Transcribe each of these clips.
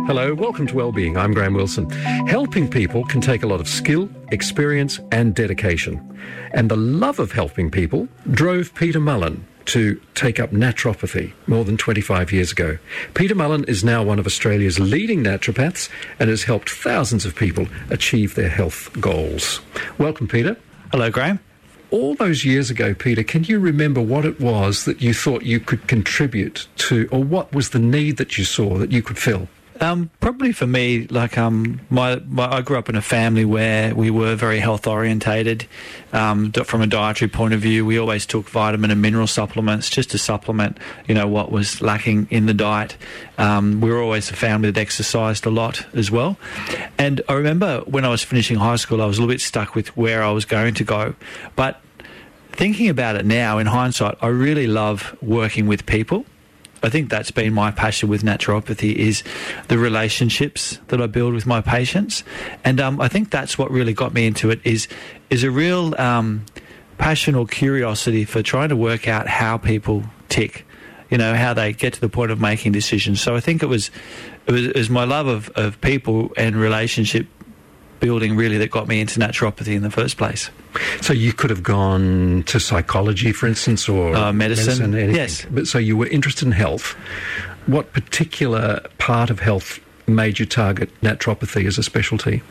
Hello, welcome to Wellbeing. I'm Graham Wilson. Helping people can take a lot of skill, experience and dedication. And the love of helping people drove Peter Mullen to take up naturopathy more than 25 years ago. Peter Mullen is now one of Australia's leading naturopaths and has helped thousands of people achieve their health goals. Welcome, Peter. Hello, Graham. All those years ago, Peter, can you remember what it was that you thought you could contribute to, or what was the need that you saw that you could fill? Probably for me, like I grew up in a family where we were very health orientated. From a dietary point of view, we always took vitamin and mineral supplements just to supplement, what was lacking in the diet. We were always a family that exercised a lot as well. And I remember when I was finishing high school, I was a little bit stuck with where I was going to go. But thinking about it now, in hindsight, I really love working with people. I think that's been my passion with naturopathy, is the relationships that I build with my patients. And I think that's what really got me into it, is a real passion or curiosity for trying to work out how people tick, how they get to the point of making decisions. So I think it was my love of people and relationship building really that got me into naturopathy in the first place. So you could have gone to psychology, for instance, or medicine, anything. Yes. But so you were interested in health. What particular part of health made you target naturopathy as a specialty?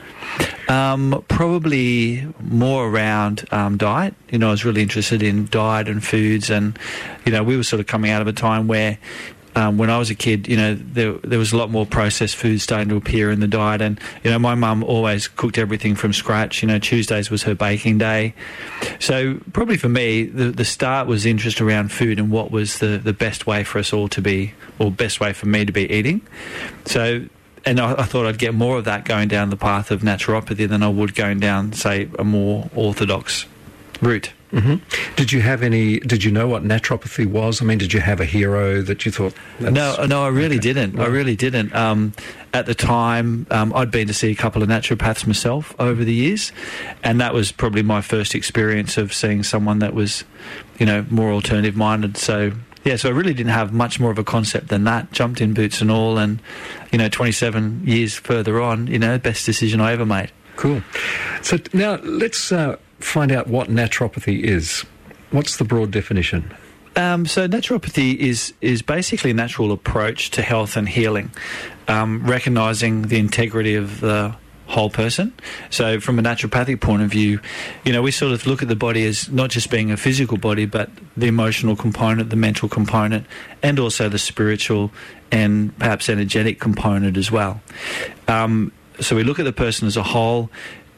Probably more around diet. I was really interested in diet and foods, and we were sort of coming out of a time where when I was a kid, there was a lot more processed food starting to appear in the diet. And, my mum always cooked everything from scratch. Tuesdays was her baking day. So probably for me, the start was interest around food and what was the best way for us all to be, or best way for me to be eating. So, and I thought I'd get more of that going down the path of naturopathy than I would going down, say, a more orthodox route. Mm-hmm. Did you know what naturopathy was? I mean, did you have a hero that you thought? No, I really didn't. Well, I really didn't. At the time, I'd been to see a couple of naturopaths myself over the years, and that was probably my first experience of seeing someone that was, more alternative minded. So I really didn't have much more of a concept than that. Jumped in boots and all, and 27 years further on, best decision I ever made. Cool. So now let's find out what naturopathy is. What's the broad definition? So naturopathy is basically a natural approach to health and healing, recognising the integrity of the whole person. So from a naturopathic point of view, we sort of look at the body as not just being a physical body, but the emotional component, the mental component, and also the spiritual and perhaps energetic component as well. So we look at the person as a whole.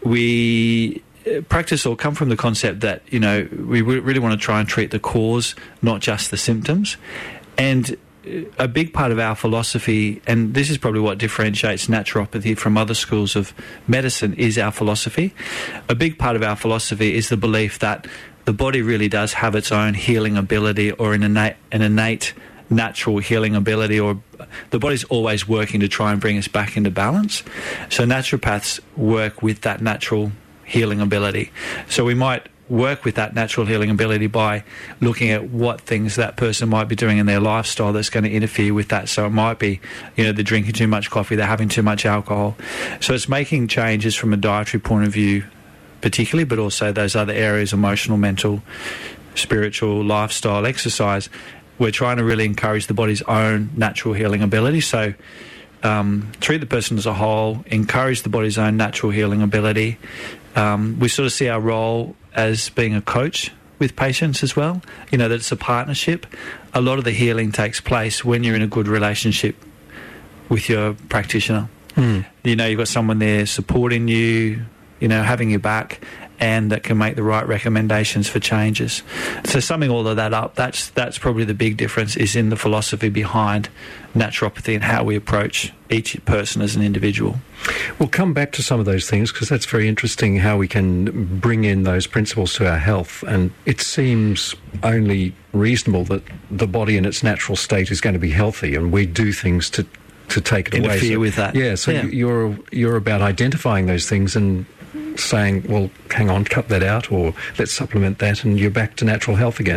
We practice or come from the concept that, we really want to try and treat the cause, not just the symptoms. And a big part of our philosophy, and this is probably what differentiates naturopathy from other schools of medicine, is our philosophy. A big part of our philosophy is the belief that the body really does have its own healing ability, or an innate natural healing ability, or the body's always working to try and bring us back into balance. So naturopaths work with that natural healing ability. So we might work with that natural healing ability by looking at what things that person might be doing in their lifestyle that's going to interfere with that. So it might be, they're drinking too much coffee, they're having too much alcohol. So it's making changes from a dietary point of view particularly, but also those other areas, emotional, mental, spiritual, lifestyle, exercise. We're trying to really encourage the body's own natural healing ability. So treat the person as a whole, encourage the body's own natural healing ability. We sort of see our role as being a coach with patients as well, that it's a partnership. A lot of the healing takes place when you're in a good relationship with your practitioner. You've got someone there supporting you, having your back, and that can make the right recommendations for changes. So summing all of that up, that's probably the big difference, is in the philosophy behind naturopathy and how we approach each person as an individual. We'll come back to some of those things, because that's very interesting, how we can bring in those principles to our health. And it seems only reasonable that the body in its natural state is going to be healthy, and we do things to take it away. Interfere with that. Yeah, so you're about identifying those things and saying, well, hang on, cut that out, or let's supplement that, and you're back to natural health again.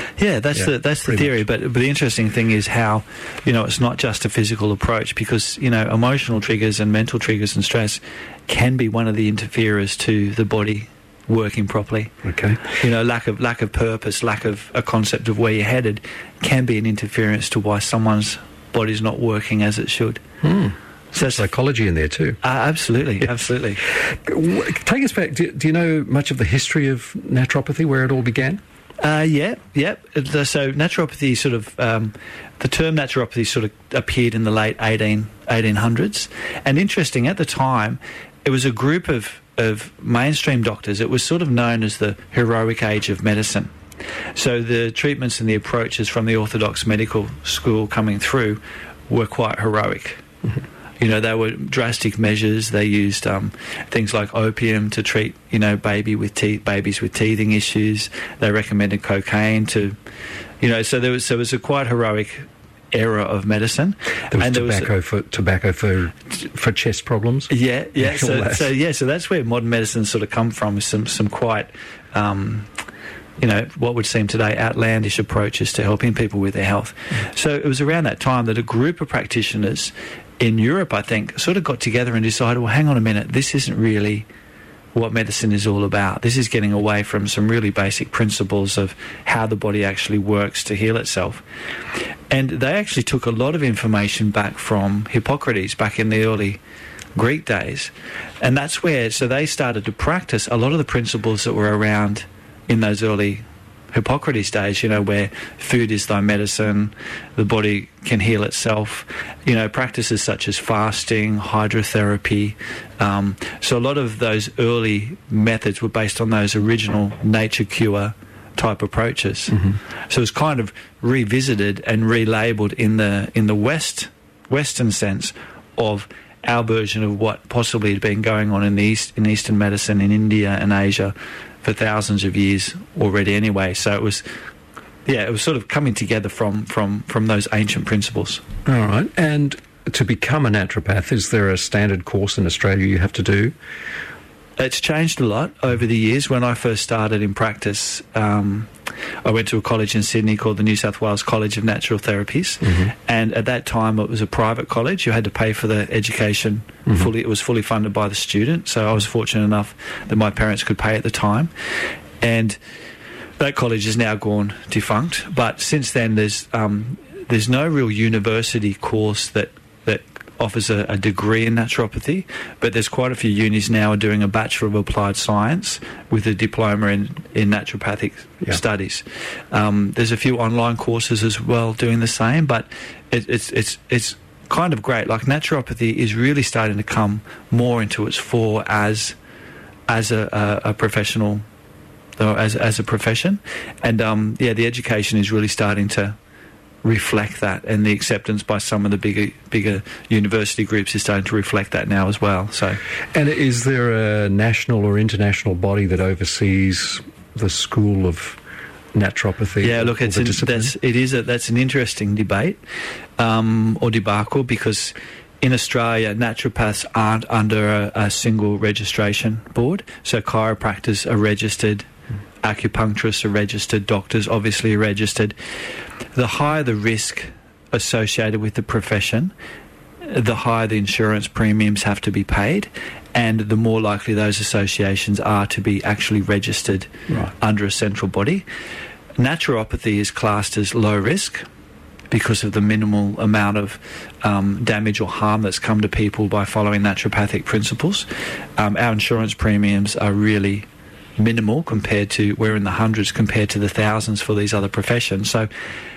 Yeah, that's the theory. But the interesting thing is how, it's not just a physical approach, because, emotional triggers and mental triggers and stress can be one of the interferers to the body working properly. Okay. Lack of purpose, lack of a concept of where you're headed can be an interference to why someone's body's not working as it should. So psychology in there too. Absolutely, absolutely. Take us back. Do you know much of the history of naturopathy, where it all began? Yeah. So naturopathy the term naturopathy sort of appeared in the late 1800s. And interesting, at the time, it was a group of mainstream doctors. It was sort of known as the heroic age of medicine. So the treatments and the approaches from the orthodox medical school coming through were quite heroic. Mm-hmm. They were drastic measures. They used things like opium to treat, babies with teething issues. They recommended cocaine to, so there was a quite heroic era of medicine. There was tobacco for chest problems. Yeah. So that's where modern medicine sort of come from, with some quite, what would seem today outlandish approaches to helping people with their health. Mm. So it was around that time that a group of practitioners in Europe, I think, sort of got together and decided, well, hang on a minute, this isn't really what medicine is all about. This is getting away from some really basic principles of how the body actually works to heal itself. And they actually took a lot of information back from Hippocrates back in the early Greek days. And that's where, so they started to practice a lot of the principles that were around in those early Hippocrates days, where food is thy medicine, the body can heal itself, practices such as fasting, hydrotherapy. So a lot of those early methods were based on those original nature cure type approaches. Mm-hmm. So it was kind of revisited and relabeled in the Western sense of our version of what possibly had been going on in Eastern medicine in India and Asia for thousands of years already anyway. So it was sort of coming together from those ancient principles. All right. And to become a naturopath, is there a standard course in Australia you have to do? It's changed a lot over the years. When I first started in practice, I went to a college in Sydney called the New South Wales College of Natural Therapies. Mm-hmm. And at that time it was a private college. You had to pay for the education fully. It was fully funded by the student. So I was fortunate enough that my parents could pay at the time. And that college is now gone defunct. But since then there's no real university course that offers a degree in naturopathy, but there's quite a few unis now are doing a Bachelor of Applied Science with a diploma in naturopathic studies. There's a few online courses as well doing the same, but it's kind of great. Like, naturopathy is really starting to come more into its fore as a professional, as a profession, and the education is really starting to reflect that, and the acceptance by some of the bigger university groups is starting to reflect that now as well. So, and is there a national or international body that oversees the school of naturopathy? Yeah, look, that's an interesting debate or debacle, because in Australia, naturopaths aren't under a single registration board. So chiropractors are registered, acupuncturists are registered, doctors obviously are registered. The higher the risk associated with the profession, the higher the insurance premiums have to be paid, and the more likely those associations are to be actually registered under a central body. Naturopathy is classed as low risk because of the minimal amount of damage or harm that's come to people by following naturopathic principles. Our insurance premiums are really minimal compared to, we're in the hundreds compared to the thousands for these other professions. So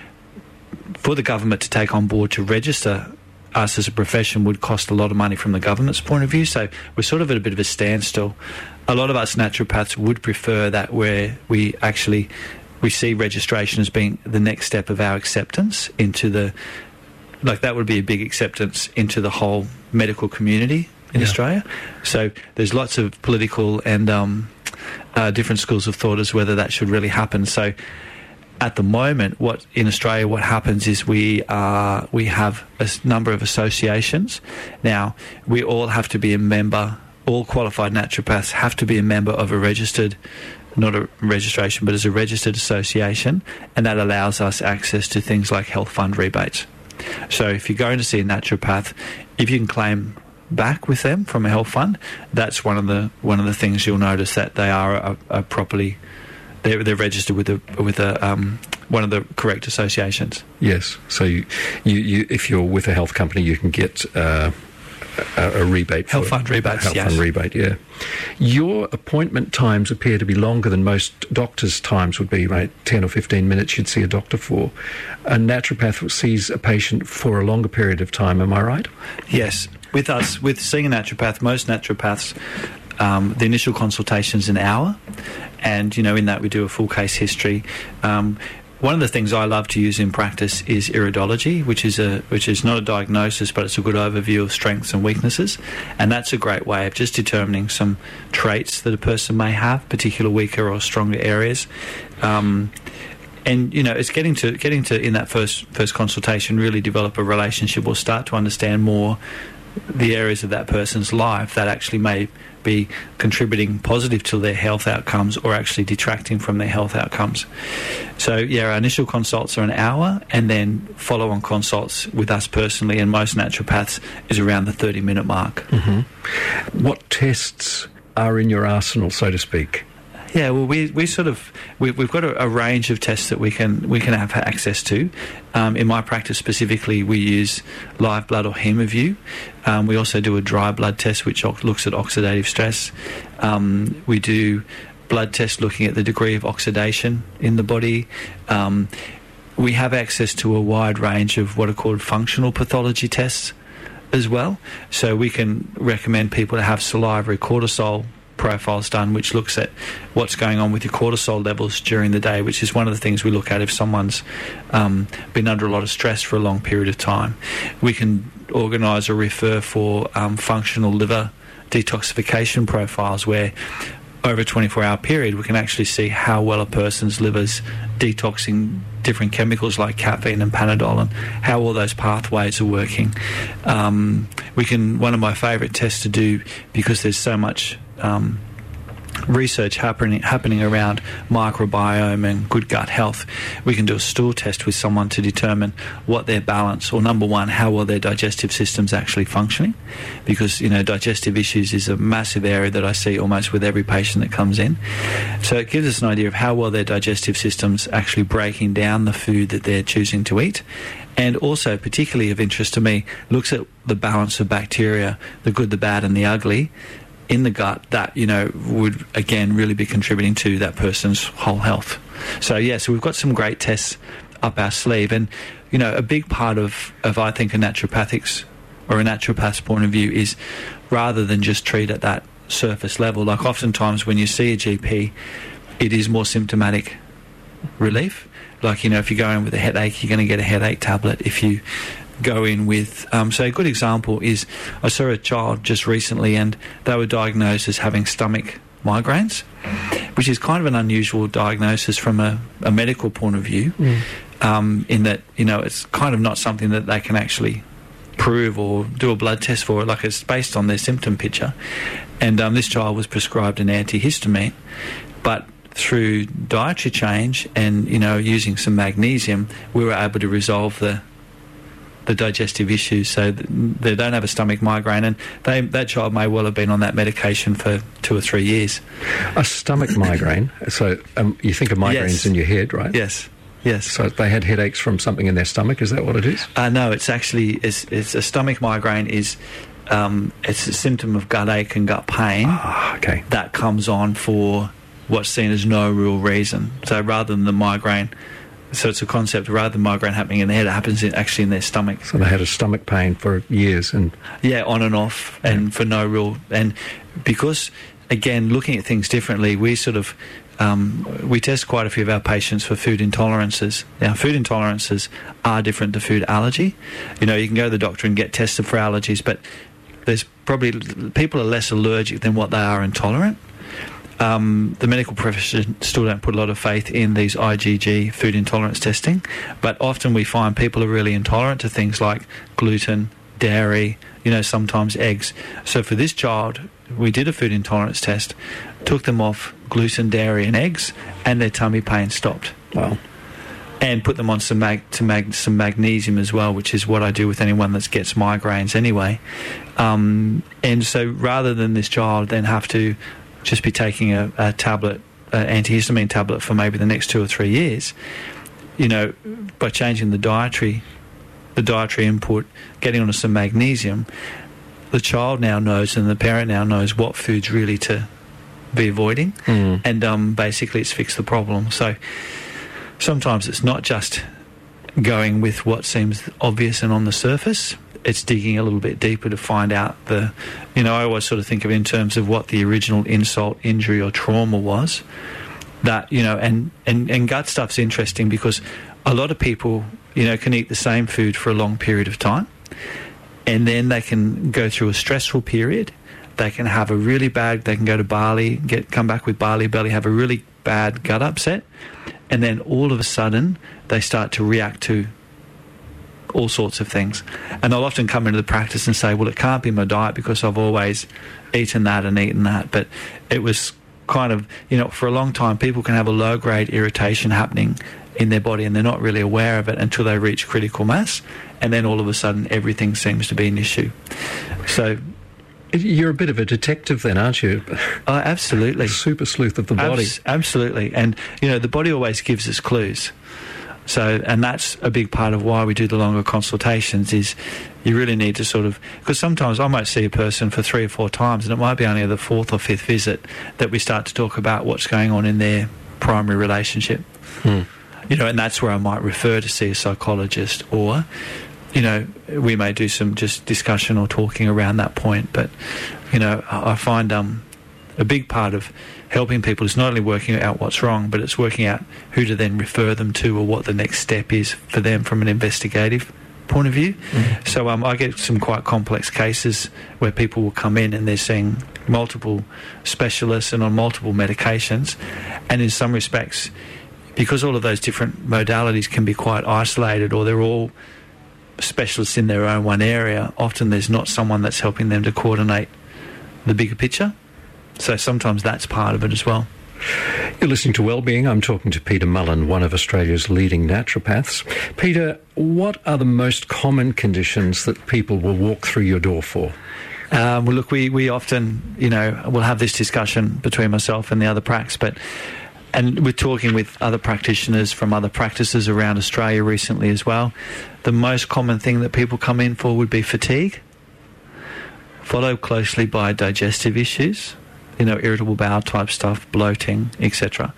for the government to take on board to register us as a profession would cost a lot of money from the government's point of view. So we're sort of at a bit of a standstill. A lot of us naturopaths would prefer that, where we see registration as being the next step of our acceptance into that would be a big acceptance into the whole medical community in Australia. So there's lots of political and different schools of thought as whether that should really happen. So at the moment, what happens is we have a number of associations. Now, we all have to be a member, all qualified naturopaths have to be a member of a registered not a registration, but as a registered association, and that allows us access to things like health fund rebates. So if you're going to see a naturopath, if you can claim back with them from a health fund, that's one of the things you'll notice, that they are a properly, they're registered with one of the correct associations. Yes. So you if you're with a health company, you can get a rebate. Health fund rebates, health fund rebate, yeah. Your appointment times appear to be longer than most doctors' times would be, right? 10 or 15 minutes you'd see a doctor for. A naturopath sees a patient for a longer period of time, am I right? Yes. With seeing a naturopath, most naturopaths, the initial consultation's an hour, and, in that we do a full case history. One of the things I love to use in practice is iridology, which is not a diagnosis, but it's a good overview of strengths and weaknesses, and that's a great way of just determining some traits that a person may have, particular weaker or stronger areas. And it's getting to in that first consultation, really develop a relationship or start to understand more the areas of that person's life that actually may be contributing positive to their health outcomes or actually detracting from their health outcomes. So, our initial consults are an hour, and then follow-on consults with us personally and most naturopaths is around the 30-minute mark. Mm-hmm. What tests are in your arsenal, so to speak? Yeah, well, we've got a range of tests that we can have access to. In my practice specifically, we use live blood or HemoView. We also do a dry blood test, which looks at oxidative stress. We do blood tests looking at the degree of oxidation in the body. We have access to a wide range of what are called functional pathology tests as well. So we can recommend people to have salivary cortisol profiles done, which looks at what's going on with your cortisol levels during the day, which is one of the things we look at if someone's been under a lot of stress for a long period of time. We can organise or refer for functional liver detoxification profiles, where over a 24-hour period we can actually see how well a person's liver's detoxing different chemicals like caffeine and Panadol, and how all those pathways are working. One of my favourite tests to do, because there's so much research happening around microbiome and good gut health, we can do a stool test with someone to determine what their balance, or number one, how well their digestive system's actually functioning, because digestive issues is a massive area that I see almost with every patient that comes in. So it gives us an idea of how well their digestive system's actually breaking down the food that they're choosing to eat. And also, particularly of interest to me, looks at the balance of bacteria, the good, the bad and the ugly in the gut that, would again really be contributing to that person's whole health. So we've got some great tests up our sleeve. And, a big part of I think a naturopath's point of view is, rather than just treat at that surface level, like oftentimes when you see a GP, it is more symptomatic relief. Like, if you go in with a headache, you're going to get a headache tablet. If you go in with... so a good example is, I saw a child just recently and they were diagnosed as having stomach migraines, which is kind of an unusual diagnosis from a medical point of view, in that, it's kind of not something that they can actually prove or do a blood test for. Like, it's based on their symptom picture. And this child was prescribed an antihistamine, but through dietary change and, using some magnesium, we were able to resolve the digestive issues, so they don't have a stomach migraine, and that child may well have been on that medication for 2 or 3 years. A stomach migraine, so you think of migraines in your head, right? Yes. So they had headaches from something in their stomach, is that what it is? No, it's actually, it's a stomach migraine is, it's a symptom of gut ache and gut pain that comes on for what's seen as no real reason. So rather than the migraine... So it's a concept, rather than migraine happening in the head, it happens actually in their stomach. So they had a stomach pain for years, and on and off, and for no real... And because, again, looking at things differently, we sort of... we test quite a few of our patients for food intolerances. Now, food intolerances are different to food allergy. You can go to the doctor and get tested for allergies, but there's probably... People are less allergic than what they are intolerant. The medical profession still don't put a lot of faith in these IgG food intolerance testing, but often we find people are really intolerant to things like gluten, dairy, sometimes eggs. So for this child, we did a food intolerance test, took them off gluten, dairy and eggs, and their tummy pain stopped. Wow. And put them on some magnesium as well, which is what I do with anyone that gets migraines anyway. And so rather than this child then have to just be taking a tablet, antihistamine tablet for maybe the next 2 or 3 years, by changing the dietary input, getting onto some magnesium, the child now knows and the parent now knows what foods really to be avoiding, and basically it's fixed the problem. So sometimes it's not just going with what seems obvious and on the surface. It's digging a little bit deeper to find out I always sort of think of it in terms of what the original insult, injury or trauma was. That, and gut stuff's interesting because a lot of people, can eat the same food for a long period of time, and then they can go through a stressful period. They can have they can go to Bali, come back with Bali belly, have a really bad gut upset, and then all of a sudden they start to react to all sorts of things. And they'll often come into the practice and say, well, it can't be my diet because I've always eaten that and eaten that. But it was kind of, for a long time, people can have a low-grade irritation happening in their body and they're not really aware of it until they reach critical mass. And then all of a sudden, everything seems to be an issue. So you're a bit of a detective then, aren't you? Absolutely. A super sleuth of the body. Absolutely. And, the body always gives us clues. So, and that's a big part of why we do the longer consultations is you really need to because sometimes I might see a person for 3 or 4 times and it might be only the 4th or 5th visit that we start to talk about what's going on in their primary relationship. And that's where I might refer to see a psychologist or, we may do some just discussion or talking around that point. But, I find a big part of helping people is not only working out what's wrong, but it's working out who to then refer them to or what the next step is for them from an investigative point of view. So I get some quite complex cases where people will come in and they're seeing multiple specialists and on multiple medications, and in some respects, because all of those different modalities can be quite isolated or they're all specialists in their own one area, often there's not someone that's helping them to coordinate the bigger picture. So sometimes that's part of it as well. You're listening to Wellbeing. I'm talking to Peter Mullen, one of Australia's leading naturopaths. Peter, what are the most common conditions that people will walk through your door for? Well, look, we often, we'll have this discussion between myself and the other pracs, and we're talking with other practitioners from other practices around Australia recently as well. The most common thing that people come in for would be fatigue, followed closely by digestive issues, irritable bowel type stuff, bloating, etc.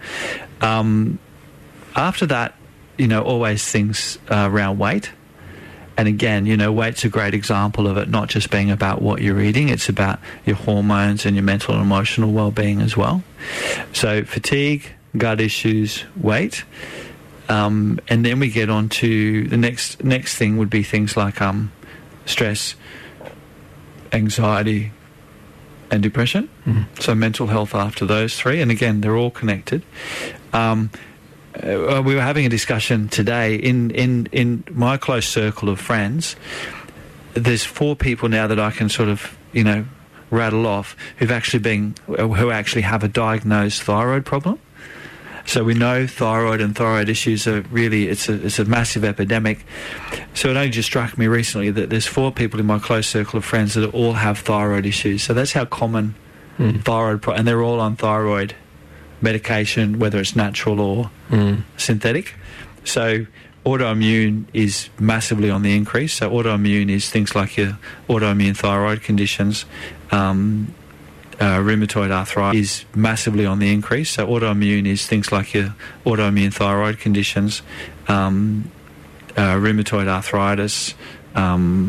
After that, always things around weight. And again, weight's a great example of it not just being about what you're eating, it's about your hormones and your mental and emotional well-being as well. So fatigue, gut issues, weight. And then we get on to the next thing would be things like stress, anxiety, and depression. So mental health after those 3, and again they're all connected. We were having a discussion today in my close circle of friends. There's 4 people now that I can sort of rattle off who actually have a diagnosed thyroid problem. So we know thyroid and thyroid issues are really, it's a massive epidemic. So it only just struck me recently that there's 4 people in my close circle of friends that all have thyroid issues. So that's how common thyroid, and they're all on thyroid medication, whether it's natural or synthetic. So autoimmune is massively on the increase. So autoimmune is things like your autoimmune thyroid conditions. Rheumatoid arthritis is massively on the increase. So autoimmune is things like your autoimmune thyroid conditions, rheumatoid arthritis,